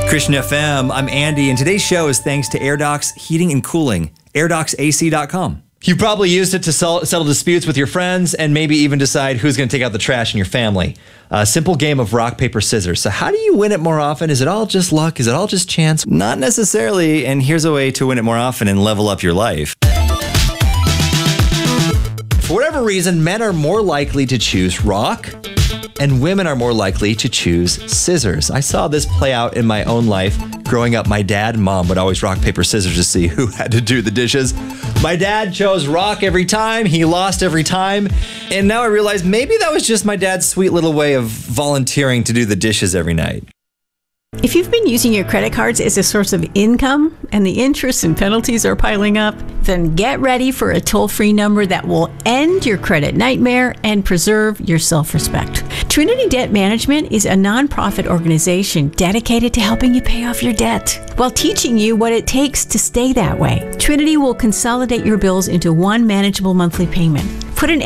Christian FM, I'm Andy, and today's show is thanks to AirDocs Heating and Cooling, AirDocsAC.com. You probably used it to settle disputes with your friends and maybe even decide who's going to take out the trash in your family. A simple game of rock, paper, scissors. So how do you win it more often? Is it all just luck? Is it all just chance? Not necessarily, and here's a way to win it more often and level up your life. For whatever reason, men are more likely to choose rock, and women are more likely to choose scissors. I saw this play out in my own life. Growing up, my dad and mom would always rock, paper, scissors to see who had to do the dishes. My dad chose rock every time. He lost every time. And now I realize maybe that was just my dad's sweet little way of volunteering to do the dishes every night. If you've been using your credit cards as a source of income and the interest and penalties are piling up, then get ready for a toll-free number that will end your credit nightmare and preserve your self-respect. Trinity Debt Management is a nonprofit organization dedicated to helping you pay off your debt while teaching you what it takes to stay that way. Trinity will consolidate your bills into one manageable monthly payment. Put an